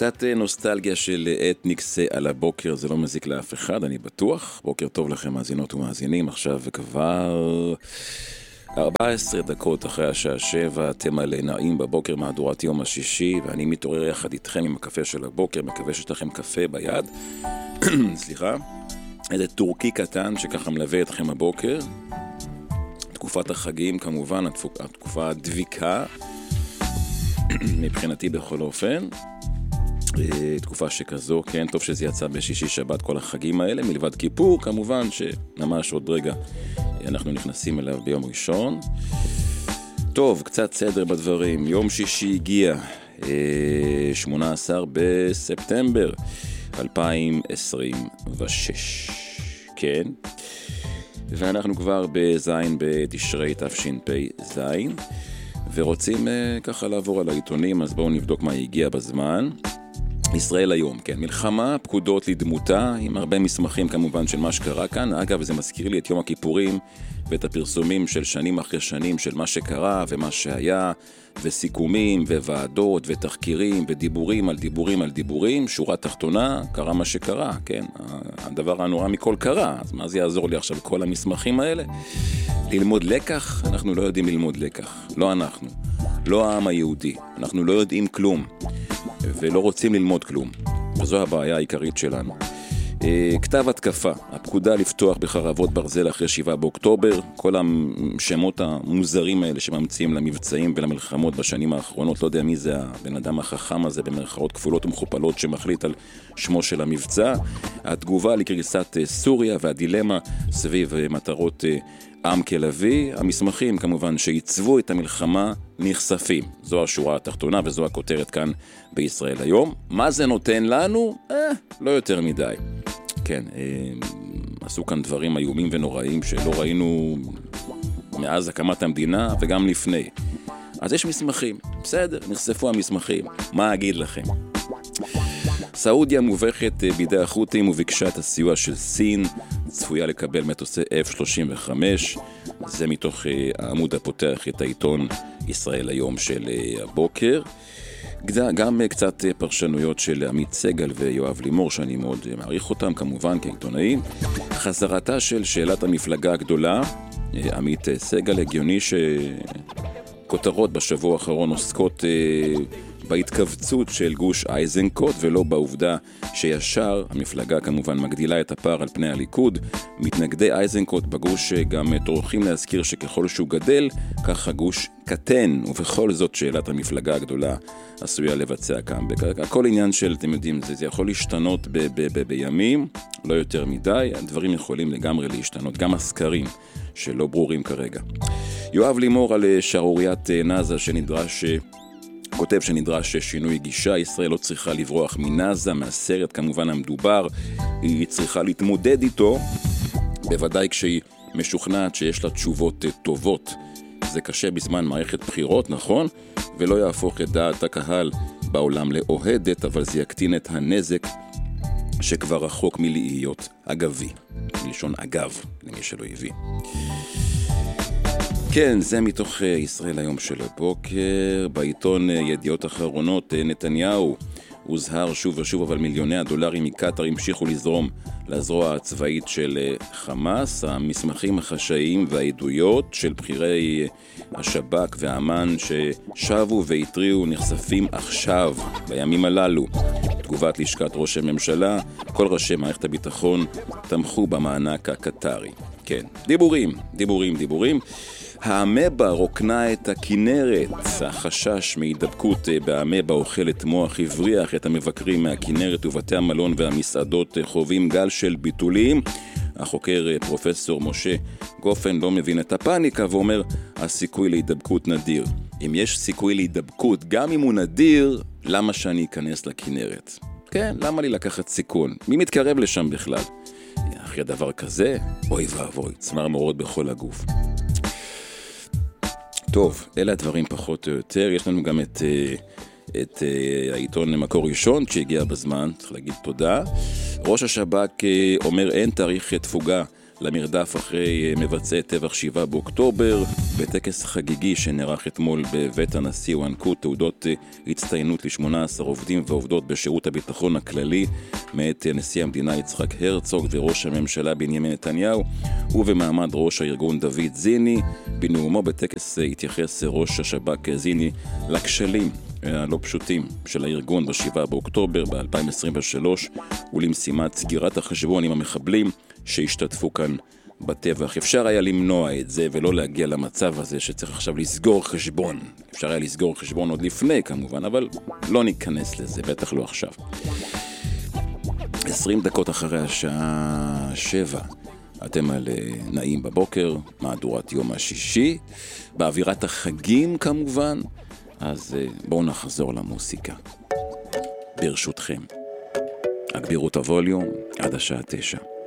קצת נוסטלגיה של אתניקס על הבוקר, זה לא מזיק לאף אחד, אני בטוח. בוקר טוב לכם מאזינות ומאזינים, עכשיו כבר 14 דקות אחרי השעה 7, אתם על נעים בבוקר מהדורת יום השישי, ואני מתעורר יחד איתכם עם הקפה של הבוקר, מקווה שיש לכם קפה ביד. סליחה. איזה טורקי קטן שככה מלווה אתכם הבוקר. תקופת החגים כמובן, התקופה הדביקה, מבחינתי בכל אופן. תקופה שכזו, כן, טוב שזה יצא בשישי שבת כל החגים האלה, מלבד כיפור כמובן, שממש עוד רגע אנחנו נכנסים אליו ביום ראשון. טוב, קצת סדר בדברים. יום שישי הגיע, 18 בספטמבר 2026, כן, ואנחנו כבר בזין בתשרי תשפ"ז, ורוצים ככה לעבור על העיתונים, אז בואו נבדוק מה הגיע בזמן. ישראל היום, כן, מלחמה, פקודות לדמותה, עם הרבה מסמכים כמובן של מה שקרה כאן. אגב, זה מזכיר לי את יום הכיפורים ואת הפרסומים של שנים אחרי שנים של מה שקרה ומה שהיה, וסיכומים וועדות ותחקירים ודיבורים על דיבורים על דיבורים. שורה תחתונה, קרה מה שקרה, כן, הדבר הנורא מכל קרה. אז מה זה יעזור לי עכשיו כל המסמכים האלה? ללמוד לקח? אנחנו לא יודעים ללמוד לקח, לא אנחנו, לא העם היהודי, אנחנו לא יודעים כלום ולא רוצים ללמוד כלום, וזו הבעיה העיקרית שלנו. כתב התקפה, הפקודה לפתוח בחרבות ברזל אחרי 7 באוקטובר, כל השמות המוזרים האלה שממציאים למבצעים ולמלחמות בשנים האחרונות, לא יודע מי זה הבן אדם החכם הזה במרכאות כפולות ומכופלות שמחליט על שמו של המבצע. התגובה לקריסת סוריה והדילמה סביב מטרות עם כלבי, המסמכים כמובן שעיצבו את המלחמה נחשפים. זו השורה התחתונה וזו הכותרת כאן בישראל היום. מה זה נותן לנו? לא יותר מדי. כן, עשו כאן דברים איומים ונוראים שלא ראינו מאז הקמת המדינה וגם לפני. אז יש מסמכים, בסדר, נחשפו המסמכים. מה אגיד לכם? סעודיה מובכת בידי החות'ים וביקשה את הסיוע של סין, צפויה לקבל מטוסי F-35, זה מתוך העמוד הפותח את העיתון ישראל היום של הבוקר. גם קצת פרשנויות של עמית סגל ויואב לימור שאני מאוד מעריך אותם כמובן כעיתונאים. חזרתה של שאלת המפלגה הגדולה, עמית סגל, הגיוני שכותרות בשבוע האחרון עוסקות בהתכווצות של גוש אייזנקוט ולא בעובדה שישר המפלגה כמובן מגדילה את הפער על פני הליכוד. מתנגדי אייזנקוט בגוש גם טורחים להזכיר שככל שהוא גדל כך הגוש קטן, ובכל זאת שאלת המפלגה הגדולה עשויה לבצע קאמבק. הכל עניין של, אתם יודעים, זה יכול להשתנות בימים, לא יותר מדי, הדברים יכולים לגמרי להשתנות, גם הסקרים שלא ברורים כרגע. יואב לימור על שערוריית נאזה כותב שנדרש שינוי גישה, ישראל לא צריכה לברוח מנאזה, מהסרט כמובן המדובר, היא צריכה להתמודד איתו, בוודאי כשהיא משוכנעת שיש לה תשובות טובות. זה קשה בזמן מערכת בחירות, נכון? ולא יהפוך את דעת הקהל בעולם לאוהדת, אבל זה יקטין את הנזק שכבר רחוק מלהיות אגבי. מלשון אגב, למי שלא הביא. כן, זה מתוך ישראל היום של הבוקר. בעיתון ידיעות אחרונות, נתניהו הוזהר שוב ושוב, אבל מיליוני הדולרים מקטר המשיכו לזרום לזרוע הצבאית של חמאס. המסמכים החשאיים והעדויות של בחירי השב"כ והאמן ששבו והטריעו נחשפים עכשיו, בימים הללו. תגובת לשכת ראש הממשלה, כל ראשי מערכת הביטחון תמכו במענק הקטרי. כן, דיבורים. האמבה רוקנה את הכינרת. החשש מהידבקות באמבה אוכלת מוח הבריח את המבקרים מהכינרת, ובתי המלון והמסעדות חווים גל של ביטולים. החוקר פרופסור משה גופן לא מבין את הפאניקה ואומר, הסיכוי להידבקות נדיר. אם יש סיכוי להידבקות, גם אם הוא נדיר, למה שאני אכנס לכינרת? כן, למה לי לקחת סיכון? מי מתקרב לשם בכלל? אחרי דבר כזה, אוי ואבוי, צמרמורות בכל הגוף. טוב, אלה הדברים פחות או יותר. יש לנו גם את העיתון מקור ראשון שהגיע בזמן, צריך להגיד תודה. ראש השב"כ אומר אין תאריך תפוגה למרדף אחרי מבצעי טבח 7 באוקטובר. בטקס חגיגי שנערך אתמול בבית הנשיא הוענקו תעודות הצטיינות ל-18 עובדים ועובדות בשירות הביטחון הכללי מאת נשיא המדינה יצחק הרצוג וראש הממשלה בנימין נתניהו, ובמעמד ראש הארגון דוד זיני. בנאומו בטקס התייחס ראש השב"כ זיני לכשלים הלא פשוטים של הארגון ב-7 באוקטובר ב-2023 ולמשימת סגירת החשבון עם המחבלים שהשתתפו כאן בטבח. אפשר היה למנוע את זה ולא להגיע למצב הזה שצריך עכשיו לסגור חשבון. אפשר היה לסגור חשבון עוד לפני כמובן, אבל לא ניכנס לזה, בטח לא עכשיו. 20 דקות אחרי השעה 7 אתם על נעים בבוקר, מהדורת יום השישי, באווירת החגים כמובן. אז בואו נחזור למוסיקה. ברשותכם, הגבירו את הווליום עד השעה 9.